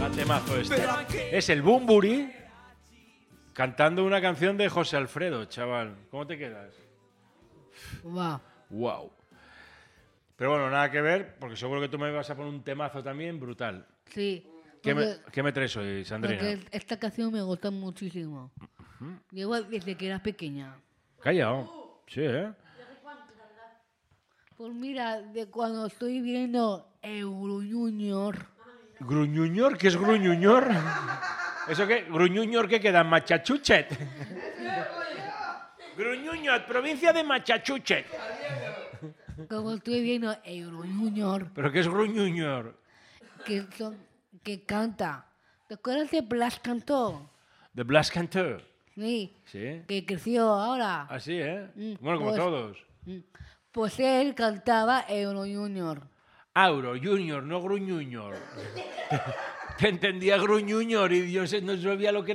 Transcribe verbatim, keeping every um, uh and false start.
temazo este. Es el Bunbury cantando una canción de José Alfredo, chaval. ¿Cómo te quedas? Wow. Wow. Pero bueno, nada que ver, porque seguro que tú me vas a poner un temazo también brutal. Sí. ¿Qué me, porque- ¿qué me traes hoy, Sandrina? Porque esta canción me gusta muchísimo. Llevo desde que era pequeña. Callao. Sí, ¿eh? Pues mira, de cuando estoy viendo Euro Junior. ¿Gruñuñor? ¿Qué es gruñuñor? ¿Eso qué? ¿Gruñuñor qué queda? ¿Machachuchet? Gruñuñor, provincia de Machachuchet. Como estoy viendo Euro Junior, ¿Pero qué es gruñuñor? que, son, que canta. ¿Te acuerdas de Blas Cantó? ¿De Blas Canteur? Sí. Sí. Que creció ahora. Así, ¿eh? Mm, Bueno, como pues- todos. Mm. Pues él cantaba Euro Junior. Auro, Junior, no gruñuñor. Te entendía gruñuñor y yo no sabía lo que era.